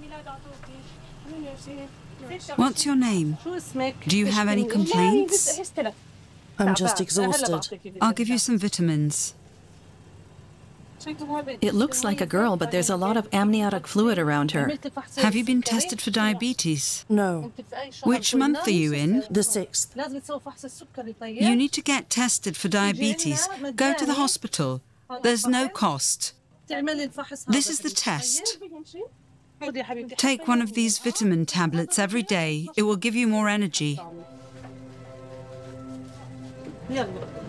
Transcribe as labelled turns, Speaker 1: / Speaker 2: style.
Speaker 1: What's your name? Do you have any complaints?
Speaker 2: I'm just exhausted.
Speaker 1: I'll give you some vitamins.
Speaker 3: It looks like a girl, but there's a lot of amniotic fluid around her.
Speaker 1: Have you been tested for diabetes?
Speaker 2: No.
Speaker 1: Which month are you in?
Speaker 2: The 6th.
Speaker 1: You need to get tested for diabetes. Go to the hospital. There's no cost. This is the test. Take one of these vitamin tablets every day. It will give you more energy.